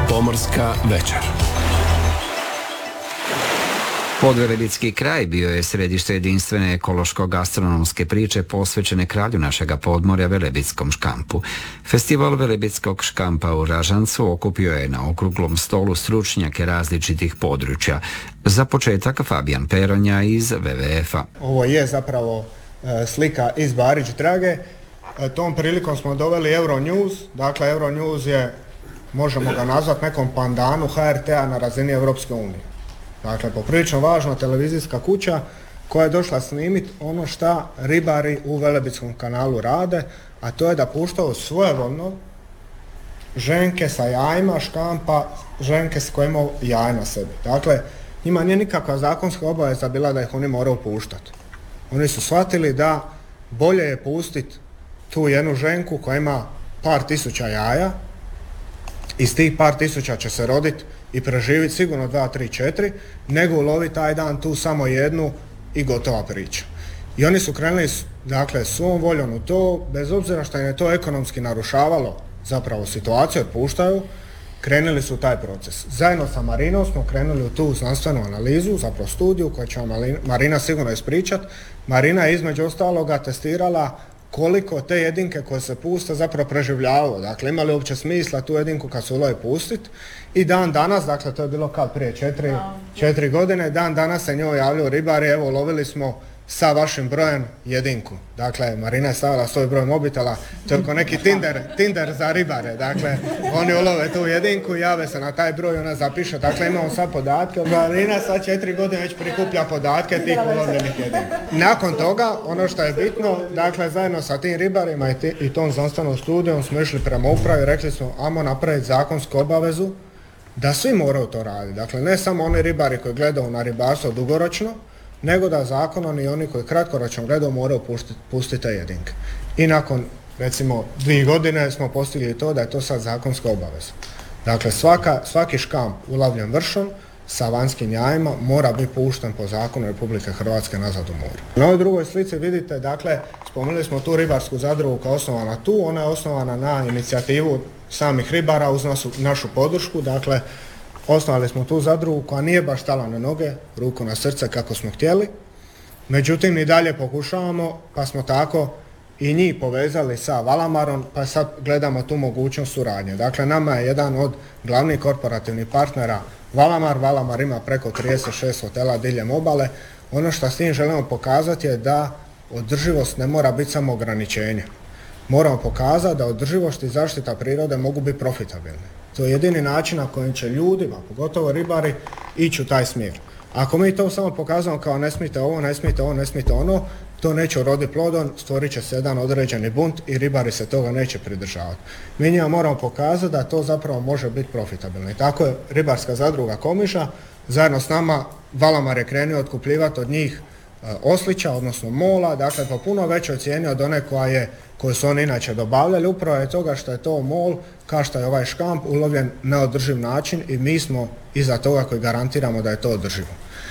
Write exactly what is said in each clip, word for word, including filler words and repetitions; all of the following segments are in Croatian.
Pomorska večer. Podvelebitski kraj bio je središte jedinstvene ekološko-gastronomske priče posvećene kralju našega podmorja Velebitskom škampu. Festival Velebitskog škampa u Ražancu okupio je na okruglom stolu stručnjake različitih područja. Za početak Fabijan Peronja iz ve ve efa. Ovo je zapravo e, slika iz Barić Drage. E, tom prilikom smo doveli Euronews. Dakle, Euronews je, možemo ga nazvati nekom pandanu ha er te a na razini Europske unije. Dakle, poprilično važna televizijska kuća koja je došla snimiti ono šta ribari u Velebitskom kanalu rade, a to je da puštaju svojevoljno ženke sa jajima škampa, ženke s koje imaju jaje na sebi. Dakle, njima nije nikakva zakonska obaveza bila da ih oni moraju puštati. Oni su shvatili da bolje je pustiti tu jednu ženku koja ima par tisuća jaja, iz tih par tisuća će se roditi i preživjeti sigurno dva, tri, četiri, nego uloviti taj dan tu samo jednu i gotova priča. I oni su krenuli, dakle, svom voljom u to, bez obzira što im je to ekonomski narušavalo zapravo situaciju, otpuštaju, krenuli su u taj proces. Zajedno sa Marinom smo krenuli u tu znanstvenu analizu, zapravo studiju koju će vam Marina sigurno ispričati. Marina je između ostaloga testirala koliko te jedinke koje se puste zapravo preživljavaju. Dakle, imali uopće smisla tu jedinku kad su ulove pustiti. I dan danas, dakle to je bilo kad prije četiri, četiri godine, dan danas se njoj javljaju ribari, evo lovili smo sa vašim brojem jedinku. Dakle, Marina je stavila svoj broj mobitela, to je kao neki Tinder, Tinder za ribare. Dakle, oni ulove tu jedinku, jave se na taj broj, ona zapiše. Dakle, imamo sad podatke. Marina sad četiri godine već prikuplja podatke tih ulovljenih jedinka. Nakon toga, ono što je bitno, dakle, zajedno sa tim ribarima i, ti, i tom znanstvenom studijom smo išli prema upravi, rekli smo, ajmo napraviti zakonsku obavezu da svi moraju to raditi. Dakle, ne samo oni ribari koji gledaju na ribarstvo dugoročno, nego da zakonom i oni koji kratkoročno gledaju moraju pustiti, pustiti te jedinke. I nakon, recimo, dvije godine smo postigli to da je to sad zakonska obaveza. Dakle, svaka, svaki škamp ulovljen vršom sa vanjskim jajima mora biti pušten po zakonu Republike Hrvatske nazad u more. Na ovoj drugoj slici vidite, dakle, spomenuli smo tu ribarsku zadrugu kao osnovana tu, ona je osnovana na inicijativu samih ribara uz našu, našu podršku, dakle, osnovali smo tu zadrugu koja nije baš stala na noge, ruku na srce kako smo htjeli. Međutim, i dalje pokušavamo, pa smo tako i njih povezali sa Valamarom, pa sad gledamo tu mogućnost suradnje. Dakle, nama je jedan od glavnih korporativnih partnera Valamar. Valamar ima preko trideset šest hotela diljem obale. Ono što s tim želimo pokazati je da održivost ne mora biti samo ograničenje. Moramo pokazati da održivost i zaštita prirode mogu biti profitabilne. To je jedini način na kojim će ljudima, pogotovo ribari, ići u taj smjer. Ako mi to samo pokazujemo kao ne smijete ovo, ne smijete ovo, ne smijete ono, to neće uroditi plodom, stvorit će se jedan određeni bunt i ribari se toga neće pridržavati. Mi njima moramo pokazati da to zapravo može biti profitabilno. I tako je ribarska zadruga Komiža, zajedno s nama Valamar je krenuo otkupljivati od njih oslića, odnosno mola, dakle po puno većoj cijeni od one koja je, koju su oni inače dobavljali, upravo je toga što je to mol, kao što je ovaj škamp, ulovljen na održiv način i mi smo iza toga koji garantiramo da je to održivo.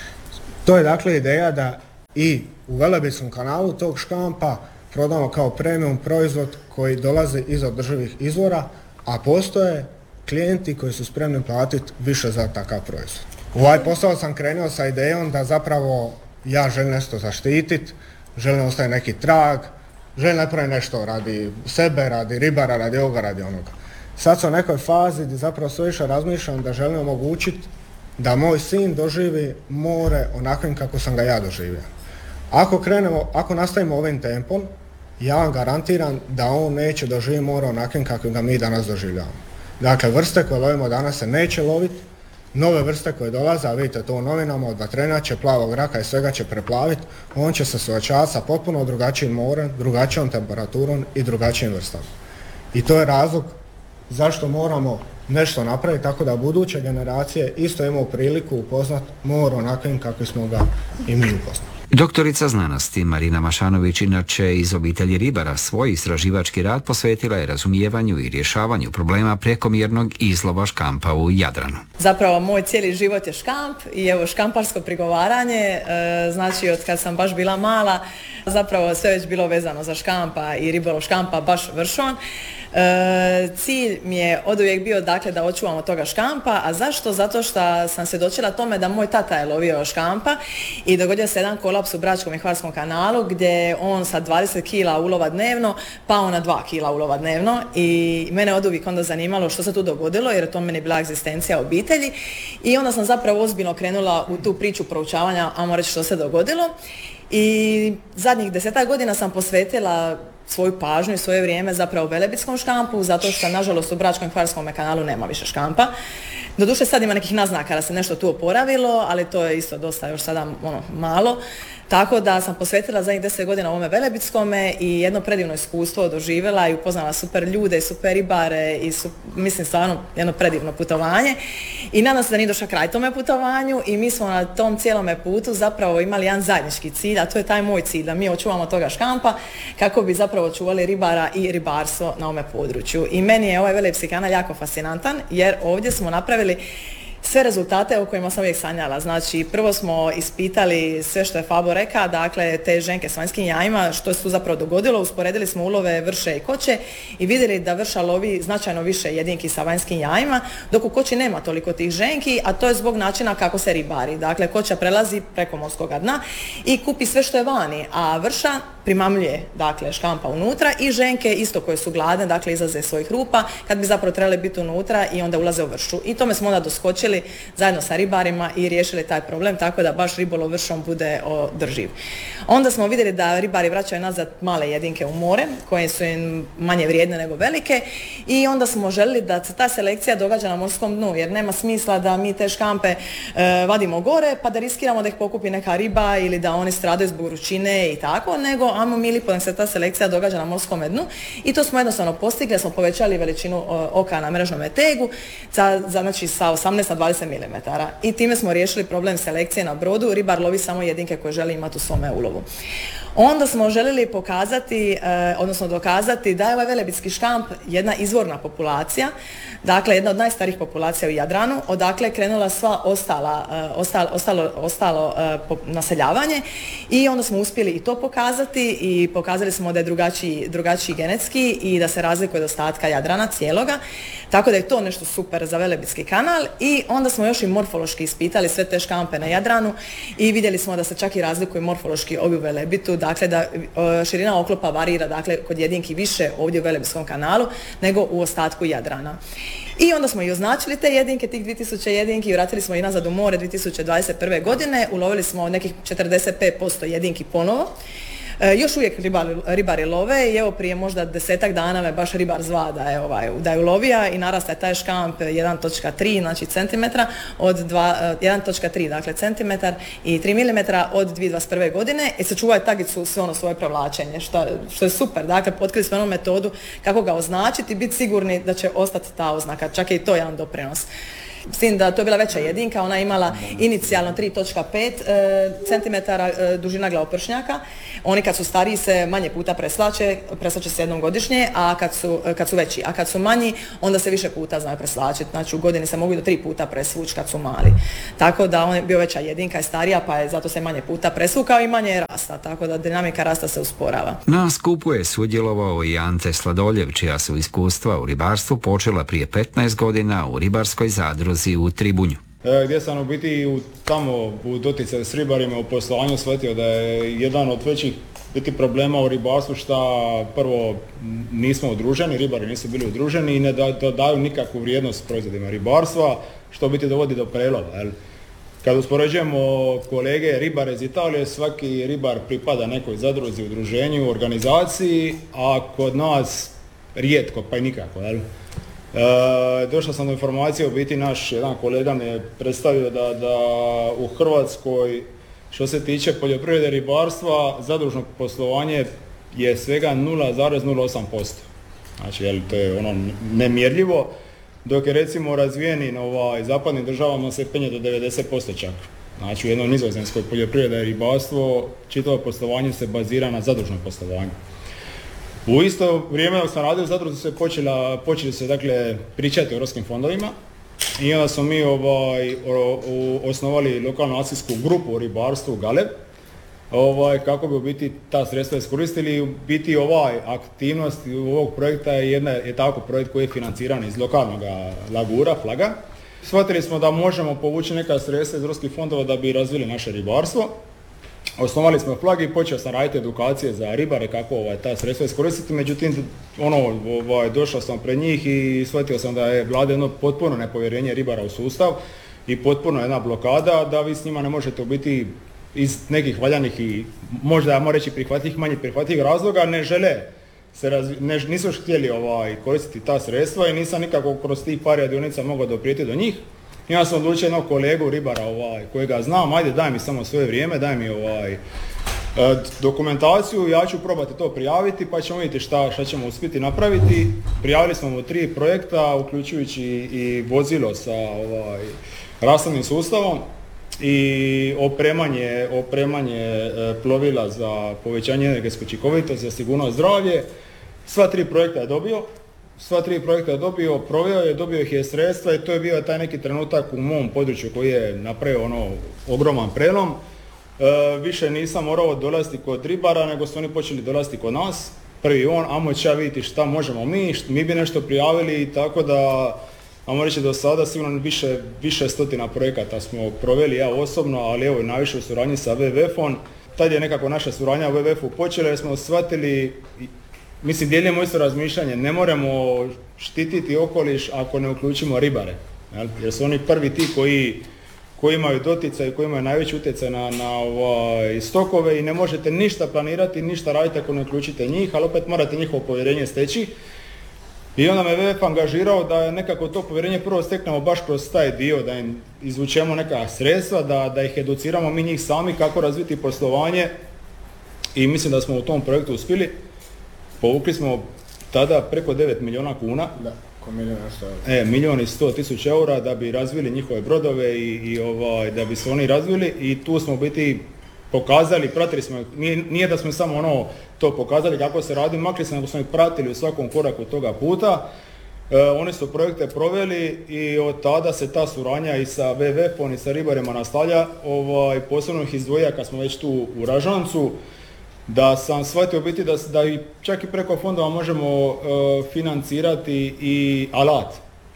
To je dakle ideja da i u Velebitskom kanalu tog škampa prodamo kao premium proizvod koji dolazi iz održivih izvora, a postoje klijenti koji su spremni platiti više za takav proizvod. U ovaj posao sam krenuo sa idejom da zapravo ja želim nešto zaštititi, želim ostaviti neki trag, želim napraviti nešto radi sebe, radi ribara, radi ovoga, radi onoga. Sad sam u nekoj fazi gdje zapravo sve više razmišljam da želim omogućiti da moj sin doživi more onakvim kako sam ga ja doživio. Ako krenemo, ako nastavimo ovim tempom, ja vam garantiram da on neće doživjeti more onakvim kakvim ga mi danas doživljavamo. Dakle, vrste koje lovimo danas se neće loviti, nove vrste koje dolaze, a vidite to u novinama, od vatrenače, plavog raka i svega će preplaviti, on će se suočavati sa potpuno drugačijim morem, drugačijom temperaturom i drugačijim vrstama. I to je razlog zašto moramo nešto napraviti tako da buduće generacije isto imaju priliku upoznat more onakvim kakvi smo ga i mi upoznali. Doktorica znanosti Marina Mašanović, inače iz obitelji ribara, svoj istraživački rad posvetila je razumijevanju i rješavanju problema prekomjernog izlova škampa u Jadranu. Zapravo moj cijeli život je škamp i evo škamparsko prigovaranje, e, znači od kad sam baš bila mala, zapravo sve već bilo vezano za škampa i ribolov škampa baš vršon. E, cilj mi je oduvijek bio dakle da očuvamo toga škampa, a zašto? Zato što sam svjedočila tome da moj tata je lovio škampa i dogodio se jedan kolaps u Bračkom i Hvarskom kanalu gdje on sa dvadeset kila ulova dnevno pao na dva kila ulova dnevno i mene oduvijek onda zanimalo što se tu dogodilo jer je to meni bila egzistencija obitelji i onda sam zapravo ozbiljno krenula u tu priču proučavanja, ajmo reći što se dogodilo i zadnjih desetak godina sam posvetila svoju pažnju i svoje vrijeme zapravo velebitskom škampu, zato što nažalost u Bračkom i Hvarskom kanalu nema više škampa. Doduše sad ima nekih naznaka da se nešto tu oporavilo, ali to je isto dosta još sada ono, malo. Tako da sam posvetila zadnjih deset godina ovome velebitskome i jedno predivno iskustvo doživjela i upoznala super ljude i super ribare i su, mislim stvarno jedno predivno putovanje. I nadam se da nije došao kraj tome putovanju i mi smo na tom cijelome putu zapravo imali jedan zajednički cilj, a to je taj moj cilj, da mi očuvamo toga škampa kako bi zapravo očuvali ribara i ribarstvo na ovome području. I meni je ovaj velebitski kanal jako fascinantan jer ovdje smo napravili sve rezultate o kojima sam uvijek sanjala. Znači, prvo smo ispitali sve što je Fabo rekao, dakle, te ženke s vanjskim jajima, što se tu zapravo dogodilo, usporedili smo ulove vrše i koče i vidjeli da vrša lovi značajno više jedinki sa vanjskim jajima, dok u koči nema toliko tih ženki, a to je zbog načina kako se ribari. Dakle, koča prelazi preko morskoga dna i kupi sve što je vani, a vrša primamljuje, dakle, škampa unutra i ženke isto koje su gladne, dakle, izlaze iz svojih rupa, kad bi zapravo trebali biti unutra i onda ulaze u vršu. I tome smo onda doskočili zajedno sa ribarima i riješili taj problem tako da baš ribolov vršom bude održiv. Onda smo vidjeli da ribari vraćaju nazad male jedinke u more koje su im manje vrijedne nego velike i onda smo željeli da se ta selekcija događa na morskom dnu jer nema smisla da mi te škampe e, vadimo gore pa da riskiramo da ih pokupi neka riba ili da oni stradaju zbog vrućine i tako, nego ajmo mi lipo da se ta selekcija događa na morskom dnu i to smo jednostavno postigli, smo povećali veličinu oka na mrežnom tegu za, za, znači sa osamnaest na dvadeset milimetara i time smo riješili problem selekcije na brodu, ribar lovi samo jedinke koje želi imati u svome ulovu. Onda smo željeli pokazati, eh, odnosno dokazati da je ovaj velebitski škamp jedna izvorna populacija, dakle jedna od najstarijih populacija u Jadranu, odakle je krenula sva ostala, eh, ostalo, ostalo, ostalo eh, naseljavanje i onda smo uspjeli i to pokazati i pokazali smo da je drugačiji, drugačiji genetski i da se razlikuje od ostatka Jadrana cijeloga, tako da je to nešto super za velebitski kanal i onda smo još i morfološki ispitali sve te škampe na Jadranu i vidjeli smo da se čak i razlikuju morfološki ovi u Velebitu, dakle da širina oklopa varira dakle kod jedinki više ovdje u Velebitskom kanalu nego u ostatku Jadrana. I onda smo i označili te jedinke, tih dvije tisuće jedinki i vratili smo i nazad u more dvije tisuće dvadeset prve. godine, ulovili smo nekih četrdeset pet posto jedinki ponovo. E, još uvijek ribari, ribari love i evo prije možda desetak dana me baš ribar zva da je, ovaj, da je ulovija i narasta je taj škamp jedan zarez tri znači centimetra od dva, jedan zarez tri dakle centimetar i tri milimetra od dvije tisuće dvadeset prve. godine i sačuvaju tagicu sve ono svoje prevlačenje što, što je super. Dakle, otkrili smo jednu metodu kako ga označiti i biti sigurni da će ostati ta oznaka, čak je i to jedan doprinos. S tim da to je bila veća jedinka, ona je imala inicijalno tri zarez pet centimetara e, dužina glavopršnjaka. Oni kad su stariji se manje puta preslače, preslače se jednom godišnje, a kad su, kad su veći, a kad su manji onda se više puta znaju preslačiti. Znači u godini se mogu do tri puta presvući kad su mali. Tako da on je bio veća jedinka i starija, pa je zato se manje puta presvukao i manje je rasta, tako da dinamika rasta se usporava. Na skupu je sudjelovao i Ante Sladoljev, čija su iskustva u ribarstvu počela prije petnaest godina u ribarskoj zadruzi u Tribunju. E, gdje sam u biti u, tamo u doticaju s ribarima u poslovanju shvatio da je jedan od većih biti problema u ribarstvu što prvo nismo udruženi, ribari nisu bili udruženi i ne da, da daju nikakvu vrijednost proizvodima ribarstva, što biti dovodi do prelova. Jel? Kad uspoređujemo kolege ribare iz Italije, svaki ribar pripada nekoj zadruzi, udruženju, organizaciji, a kod nas rijetko pa i nikako. Jel? E, došao sam do informacije, u biti naš jedan kolega mi je predstavio da, da u Hrvatskoj što se tiče poljoprivrede ribarstva zadružno poslovanje je svega nula zarez nula osam posto. Znači, jel, to je ono nemjerljivo, dok je recimo razvijenim ovaj, zapadnim državama se penje do devedeset posto čak. Znači u jednoj nizozemskoj poljoprivreda i ribarstvo, čitavo poslovanje se bazira na zadružnom poslovanju. U isto vrijeme dok sam radio u zadruzi se počela, počeli se dakle pričati o europskim fondovima i onda smo mi ovaj, o, o, osnovali lokalnu akcijsku grupu o ribarstvu Galeb, ovaj, kako bi u biti ta sredstva iskoristili. U biti ovaj aktivnost ovog projekta je, jedna, je tako projekt koji je financiran iz lokalnog lagura, flaga. Shvatili smo da možemo povući neka sredstva iz europskih fondova da bi razvili naše ribarstvo. Osnovali smo flag i počeo sam raditi edukacije za ribare kako ovaj, ta sredstva iskoristiti, međutim ono, ovaj, došao sam pred njih i shvatio sam da je vlada jedno potpuno nepovjerenje ribara u sustav i potpuno jedna blokada da vi s njima ne možete u biti iz nekih valjanih i možda moram reći prihvatljivih, manje prihvatljivih razloga ne žele se razvi, ne, nisu htjeli ovaj, koristiti ta sredstva i nisam nikako kroz tih par radionica mogao doprijeti do njih. I ja sam odlučio jednog kolegu ribara ovaj, kojega znam, ajde daj mi samo svoje vrijeme, daj mi ovaj, dokumentaciju, ja ću probati to prijaviti pa ćemo vidjeti šta, šta ćemo uspjeti napraviti. Prijavili smo mu tri projekta, uključujući i vozilo sa ovaj, rasadnim sustavom i opremanje, opremanje plovila za povećanje energetske učinkovitosti, za sigurno zdravlje. Sva tri projekta je dobio. Sva tri projekta je dobio, proveo je, dobio ih je sredstva i to je bio taj neki trenutak u mom području koji je napravio ono ogroman prelom. E, više nisam morao dolaziti kod ribara, nego su oni počeli dolaziti kod nas. Prvi on, ajmo će vidjeti šta možemo mi, šta, mi bi nešto prijavili i tako da, ajmo reći do sada sigurno više, više stotina projekata smo proveli ja osobno, ali evo najviše u suradnji sa W W F-om. Tad je nekako naša suradnja u W W F-u počela jer smo shvatili, mislim, dijelimo isto razmišljanje, ne moramo štititi okoliš ako ne uključimo ribare, jel? Jer su oni prvi ti koji, koji imaju doticaj i koji imaju najveći utjecaj na, na ovaj, stokove i ne možete ništa planirati, ništa raditi ako ne uključite njih, ali opet morate njihovo povjerenje steći. I onda me W W F angažirao da nekako to povjerenje prvo steknemo baš kroz taj dio, da im izvučemo neka sredstva, da, da ih educiramo mi njih sami kako razviti poslovanje i mislim da smo u tom projektu uspjeli. Povukli smo tada preko devet milijuna kuna, da, milijun e, milijun i sto tisuća eura da bi razvili njihove brodove i, i ovaj, da bi se oni razvili i tu smo biti pokazali, pratili smo, nije, nije da smo samo ono to pokazali kako se radi, makli smo, nego smo ih pratili u svakom koraku toga puta. E, oni su projekte proveli i od tada se ta suradnja i sa W W F-om i sa ribarima nastavlja, ovaj, posebno ih izdvojija kad smo već tu u Ražancu, da sam shvatio biti da, da i čak i preko fondova možemo uh, financirati i alat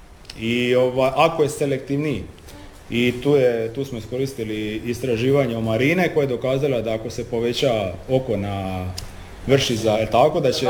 i ovaj, ako je selektivniji. I tu, je, tu smo iskoristili istraživanje o marine koje je dokazala da ako se poveća oko na vrši za tako da će,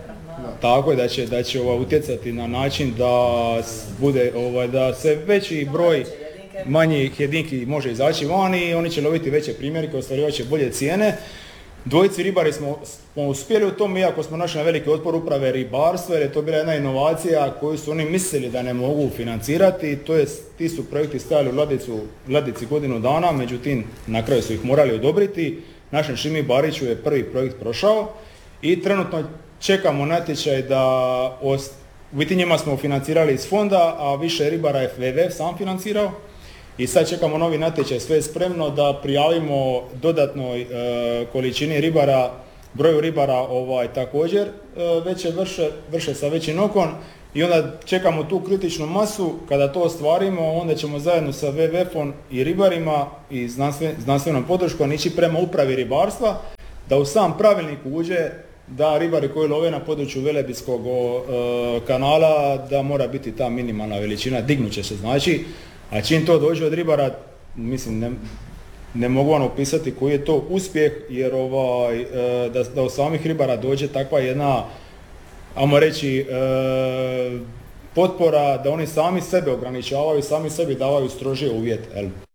tako da će, da će ovaj, utjecati na način da bude ovaj, da se veći broj manjih jedinki može izaći van i oni će loviti veće primjerke, ostvarivat će bolje cijene. Dvojici ribari smo, smo uspjeli u tom, iako smo našli na veliki otpor uprave ribarstva, jer je to bila jedna inovacija koju su oni mislili da ne mogu financirati. To je, ti su projekti stajali u ladicu, ladici godinu dana, međutim na kraju su ih morali odobriti. Našem Šimi Bariću je prvi projekt prošao i trenutno čekamo natječaj da, ost, u biti njima smo financirali iz fonda, a više ribara je W W F sam financirao. I sad čekamo novi natječaj, sve je spremno da prijavimo dodatnoj e, količini ribara, broju ribara ovaj, također e, veće vrše, vrše sa većim okom i onda čekamo tu kritičnu masu. Kada to ostvarimo, onda ćemo zajedno sa W W F-om i ribarima i znanstven, znanstvenom podrškom ići prema upravi ribarstva da u sam pravilnik uđe da ribari koji love na području Velebitskog e, kanala da mora biti ta minimalna veličina, dignut će se znači. A čim to dođe od ribara, mislim, ne, ne mogu vam opisati koji je to uspjeh, jer ovaj, da, da od samih ribara dođe takva jedna, ajmo reći, potpora da oni sami sebe ograničavaju, sami sebi davaju strožije uvjete.